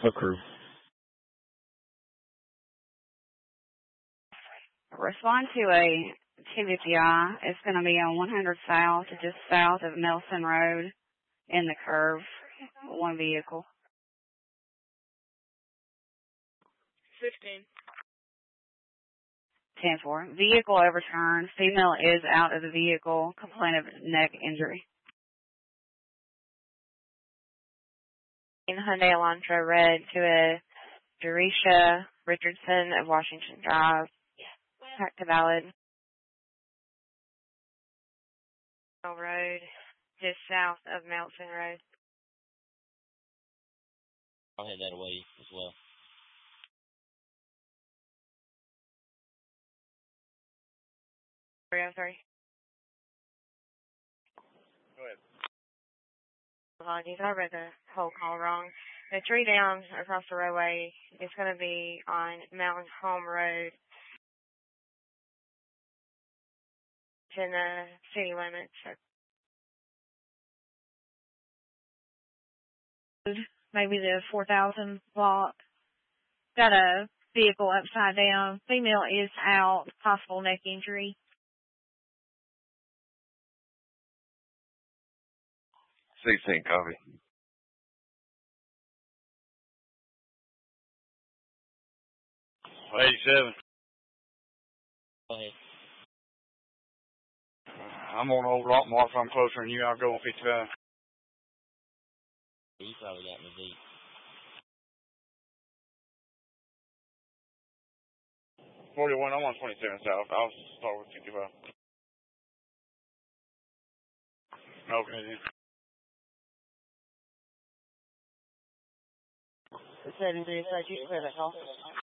A crew. Respond to a TVPI. It's going to be on 100 South, just south of Nelson Road in the curve. One vehicle. 15. 10-4. Vehicle overturned. Female is out of the vehicle. Complaint of neck injury. Hyundai Elantra red to a Jerisha Richardson of Washington Drive. Back to valid. Road, just south of Melton Road. I'll head that away as well. Sorry. Go ahead. Apologies, I read the whole call wrong. The tree down across the roadway is going to be on Mountain Home Road. It's in the city limits. Maybe the 4,000 block. Got a vehicle upside down. Female is out. Possible neck injury. 16, copy. Well, 87. Go ahead. I'm on Old Rockmore, so I'm closer than you. I'll go on 55. You probably got me beat. 41, I'm on 27 South. I'll start with 55. Okay, then. 73, so you clear that call.